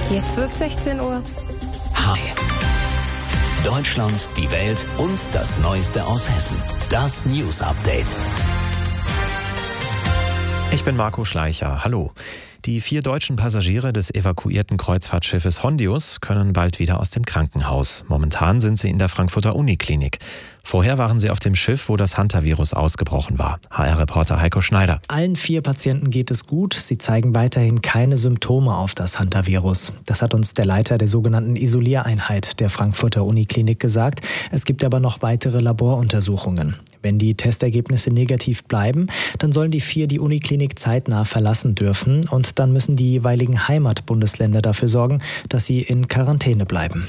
Jetzt wird 16 Uhr. Hi. Deutschland, die Welt und das Neueste aus Hessen. Das News Update. Ich bin Marco Schleicher. Hallo. Die 4 deutschen Passagiere des evakuierten Kreuzfahrtschiffes Hondius können bald wieder aus dem Krankenhaus. Momentan sind sie in der Frankfurter Uniklinik. Vorher waren sie auf dem Schiff, wo das Hantavirus ausgebrochen war. HR-Reporter Heiko Schneider. Allen 4 Patienten geht es gut. Sie zeigen weiterhin keine Symptome auf das Hantavirus. Das hat uns der Leiter der sogenannten Isoliereinheit der Frankfurter Uniklinik gesagt. Es gibt aber noch weitere Laboruntersuchungen. Wenn die Testergebnisse negativ bleiben, dann sollen die 4 die Uniklinik zeitnah verlassen dürfen und dann müssen die jeweiligen Heimatbundesländer dafür sorgen, dass sie in Quarantäne bleiben.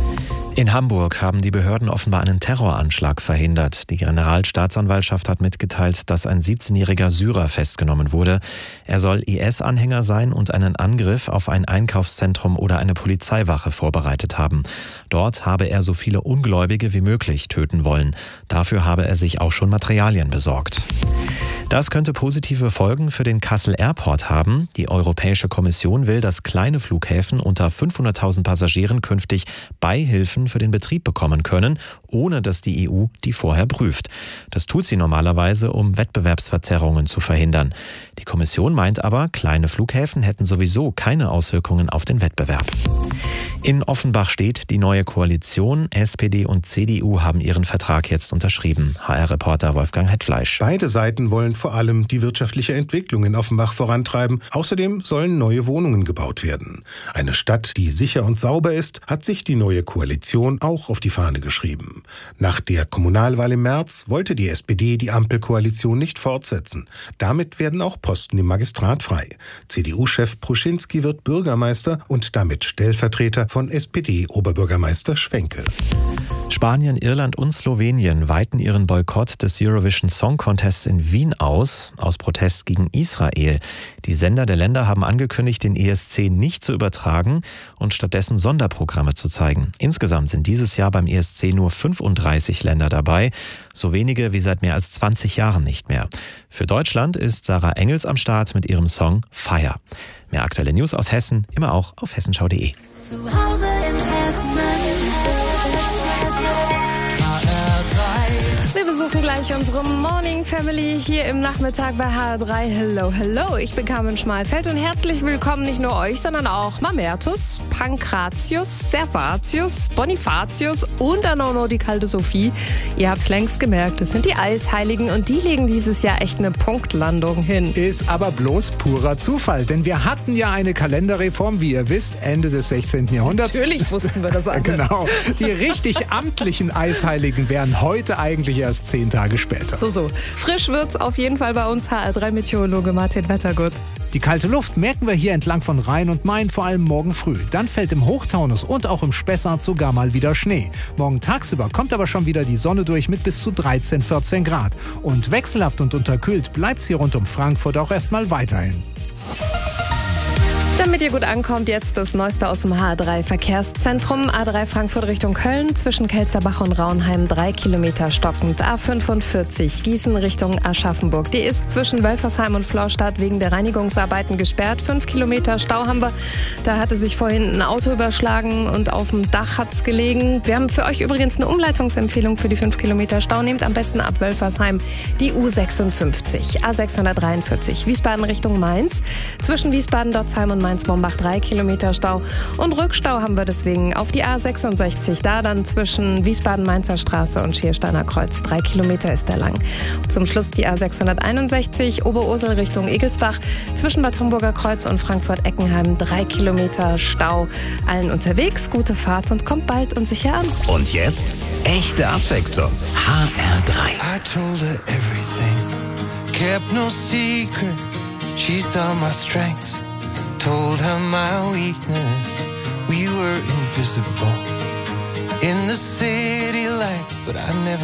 In Hamburg haben die Behörden offenbar einen Terroranschlag verhindert. Die Generalstaatsanwaltschaft hat mitgeteilt, dass ein 17-jähriger Syrer festgenommen wurde. Er soll IS-Anhänger sein und einen Angriff auf ein Einkaufszentrum oder eine Polizeiwache vorbereitet haben. Dort habe er so viele Ungläubige wie möglich töten wollen. Dafür habe er sich auch schon Materialien besorgt. Das könnte positive Folgen für den Kassel Airport haben. Die Europäische Kommission will, dass kleine Flughäfen unter 500.000 Passagieren künftig Beihilfen für den Betrieb bekommen können, ohne dass die EU die vorher prüft. Das tut sie normalerweise, um Wettbewerbsverzerrungen zu verhindern. Die Kommission meint aber, kleine Flughäfen hätten sowieso keine Auswirkungen auf den Wettbewerb. In Offenbach steht die neue Koalition. SPD und CDU haben ihren Vertrag jetzt unterschrieben. HR-Reporter Wolfgang Hetfleisch. Beide Seiten wollen vor allem die wirtschaftliche Entwicklung in Offenbach vorantreiben. Außerdem sollen neue Wohnungen gebaut werden. Eine Stadt, die sicher und sauber ist, hat sich die neue Koalition auch auf die Fahne geschrieben. Nach der Kommunalwahl im März wollte die SPD die Ampelkoalition nicht fortsetzen. Damit werden auch Posten im Magistrat frei. CDU-Chef Pruschinski wird Bürgermeister und damit Stellvertreter von SPD-Oberbürgermeister Schwenke. Spanien, Irland und Slowenien weiten ihren Boykott des Eurovision Song Contests in Wien aus Protest gegen Israel. Die Sender der Länder haben angekündigt, den ESC nicht zu übertragen und stattdessen Sonderprogramme zu zeigen. Insgesamt sind dieses Jahr beim ESC nur 35 Länder dabei, so wenige wie seit mehr als 20 Jahren nicht mehr. Für Deutschland ist Sarah Engels am Start mit ihrem Song Fire. Mehr aktuelle News aus Hessen, immer auch auf hessenschau.de. Zu Hause in Hessen. Wir besuchen gleich unsere Morning Family hier im Nachmittag bei HR3. Hello, hello, ich bin Carmen Schmalfeld und herzlich willkommen nicht nur euch, sondern auch Mamertus, Pankratius, Servatius, Bonifatius und dann auch noch die kalte Sophie. Ihr habt's längst gemerkt, das sind die Eisheiligen und die legen dieses Jahr echt eine Punktlandung hin. Ist aber bloß purer Zufall, denn wir hatten ja eine Kalenderreform, wie ihr wisst, Ende des 16. Jahrhunderts. Natürlich wussten wir das alle. Genau. Die richtig amtlichen Eisheiligen wären heute eigentlich erst 10 Tage später. So. Frisch wird's auf jeden Fall bei uns. HR3-Meteorologe Martin Wettergut. Die kalte Luft merken wir hier entlang von Rhein und Main vor allem morgen früh. Dann fällt im Hochtaunus und auch im Spessart sogar mal wieder Schnee. Morgen tagsüber kommt aber schon wieder die Sonne durch mit bis zu 13, 14 Grad. Und wechselhaft und unterkühlt bleibt's hier rund um Frankfurt auch erstmal weiterhin. Damit ihr gut ankommt, jetzt das Neueste aus dem HR3-Verkehrszentrum. A3 Frankfurt Richtung Köln, zwischen Kelsterbach und Raunheim 3 Kilometer stockend. A45 Gießen Richtung Aschaffenburg. Die ist zwischen Wölfersheim und Florstadt wegen der Reinigungsarbeiten gesperrt. 5 Kilometer Stau haben wir. Da hatte sich vorhin ein Auto überschlagen und auf dem Dach hat's gelegen. Wir haben für euch übrigens eine Umleitungsempfehlung für die 5 Kilometer Stau. Nehmt am besten ab Wölfersheim die U56, A643 Wiesbaden Richtung Mainz. Zwischen Wiesbaden, Dotzheim und Mainz-Mombach 3 Kilometer Stau und Rückstau haben wir deswegen auf die A66, da dann zwischen Wiesbaden-Mainzer Straße und Schiersteiner Kreuz. 3 Kilometer ist der lang. Zum Schluss die A661 Oberursel Richtung Egelsbach, zwischen Bad Homburger Kreuz und Frankfurt-Eckenheim 3 Kilometer Stau. Allen unterwegs, gute Fahrt und kommt bald und sicher an. Und jetzt echte Abwechslung. HR3. I told her everything, kept no secret. She saw my strengths, told her my weakness. We were invisible in the city lights, but I never